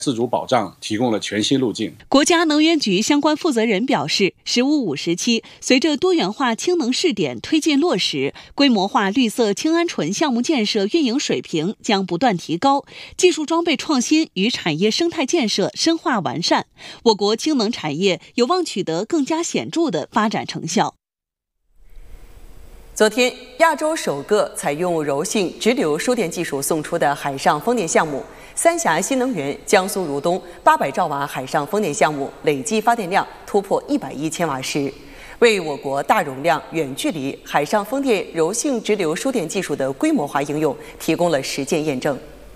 自主保障提供了全新路径。 国家能源局相关负责人表示，“15+5”时期，随着多元化氢能试点推进落实，规模化绿色氢铵醇项目建设运营水平将不断提高，技术装备创新与产业生态建设深化完善，我国氢能产业有望取得更加显著的发展成效。 昨天，亚洲首个采用柔性直流输电技术送出的海上风电项目——三峡新能源江苏如东800兆瓦海上风电项目，累计发电量突破100亿千瓦时，为我国大容量、远距离海上风电柔性直流输电技术的规模化应用提供了实践验证。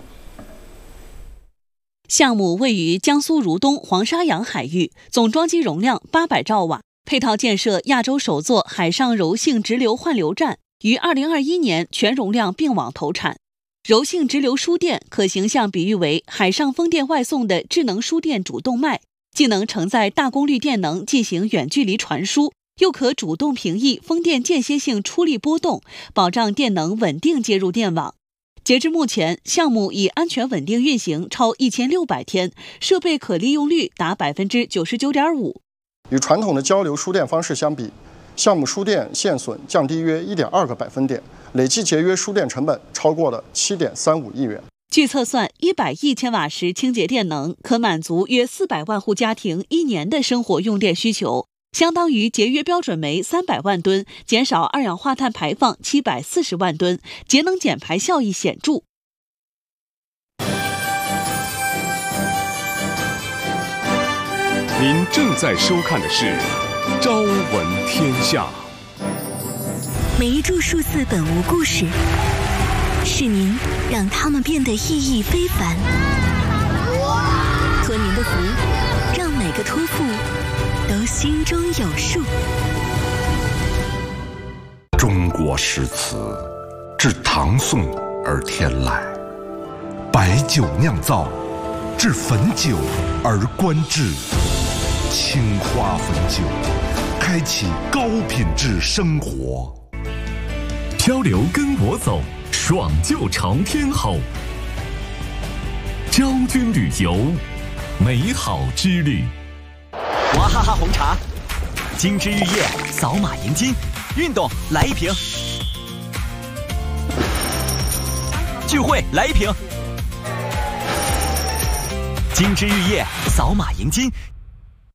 项目位于江苏如东黄沙洋海域，总装机容量800兆瓦。配套建设亚洲首座海上柔性直流换流站，于2021年全容量并网投产。柔性直流输电可形象比喻为海上风电外送的智能输电主动脉，既能承载大功率电能进行远距离传输，又可主动平抑风电间歇性出力波动，保障电能稳定接入电网。截至目前，项目已安全稳定运行超1600天，设备可利用率达99.5%。 与传统的交流输电方式相比，项目输电线损降低约1.2个百分点，累计节约输电成本超过了7.35亿元。 据测算，100亿千瓦时清洁电能可满足约400万户家庭1年的生活用电需求，相当于节约标准煤300万吨，减少二氧化碳排放740万吨，节能减排效益显著。 您正在收看的是《朝闻天下》。 每一注数字本无故事，是您让它们变得意义非凡。托您的福，让每个托付都心中有数。 中国诗词至唐宋而天籁，白酒酿造至汾酒而观致。青花汾酒，开启高品质生活。 漂流跟我走，爽就朝天吼。昭君旅游，美好之旅。 娃哈哈红茶，精致玉液，扫码赢金。运动来一瓶，聚会来一瓶。精致玉液，扫码赢金，